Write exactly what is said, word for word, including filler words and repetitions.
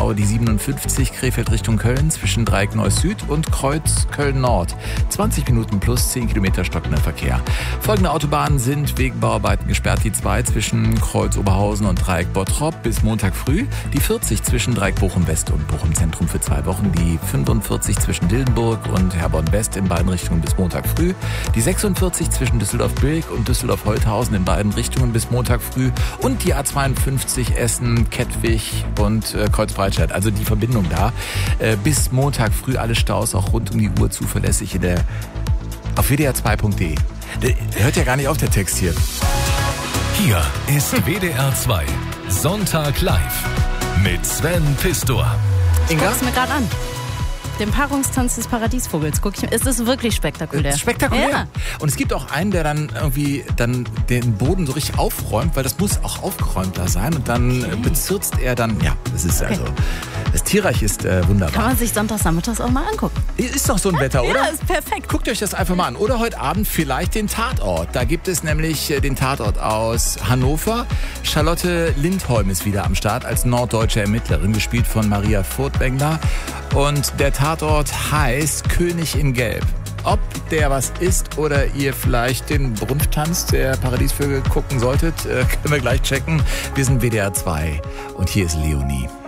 Stau die siebenundfünfzig Krefeld Richtung Köln zwischen Dreieck Neuss Süd und Kreuz Köln Nord. zwanzig Minuten plus zehn Kilometer stockender Verkehr. Folgende Autobahnen sind wegen Bauarbeiten gesperrt. Die zwei zwischen Kreuz Oberhausen und Dreieck Bottrop bis Montag früh. Die vierzig zwischen Dreieck Bochum West und Bochum Zentrum für zwei Wochen. Die fünfundvierzig zwischen Dillenburg und Herborn West in beiden Richtungen bis Montag früh. Die sechsundvierzig zwischen Düsseldorf-Bilk und Düsseldorf-Holthausen in beiden Richtungen bis Montag früh. Und die A zweiundfünfzig Essen, Kettwig und äh, Kreuzbreitscheid. Also die Verbindung da. Äh, bis Montag früh alle Staus auch rund um die Uhr zuverlässig in der, auf w d r zwei punkt d e. Der, der hört ja gar nicht auf, der Text hier. Hier ist W D R zwei Sonntag live mit Sven Pistor. Ich guck's mir gerade an. Den Paarungstanz des Paradiesvogels. Guck ich, es ist wirklich spektakulär. Ist spektakulär. Ja. Und es gibt auch einen, der dann irgendwie dann den Boden so richtig aufräumt, weil das muss auch aufgeräumter sein. Und dann okay. bezirzt er dann, ja, das ist okay. also, das Tierreich ist äh, wunderbar. Kann man sich sonntags nachmittags auch mal angucken. Ist doch so ein Wetter, oder? Ja, ist perfekt. Guckt euch das einfach mal an. Oder heute Abend vielleicht den Tatort. Da gibt es nämlich den Tatort aus Hannover. Charlotte Lindholm ist wieder am Start als norddeutsche Ermittlerin, gespielt von Maria Furtwängler. Und der Tatort heißt König in Gelb. Ob der was ist oder ihr vielleicht den Brunftanz der Paradiesvögel gucken solltet, können wir gleich checken. Wir sind W D R zwei und hier ist Leonie.